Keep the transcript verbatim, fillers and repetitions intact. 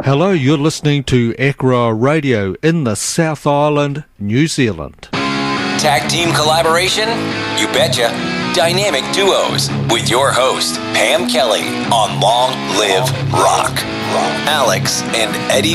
Hello, you're listening to Akra Radio in the South Island, New Zealand. Tag team collaboration? You betcha. Dynamic duos with your host, Pam Kelly, on Long Live Rock. Alex and Eddie